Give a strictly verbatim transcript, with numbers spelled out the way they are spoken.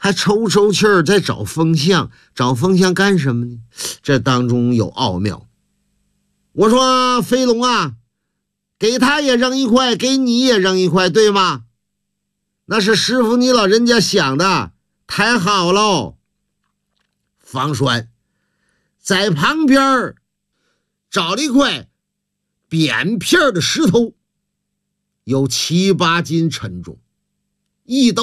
还抽抽气儿在找风向，找风向干什么呢？这当中有奥妙。我说飞龙啊，给他也扔一块，给你也扔一块，对吗？那是师傅你老人家想的，太好喽。方栓在旁边找了一块扁片的石头，有七八斤沉重，一抖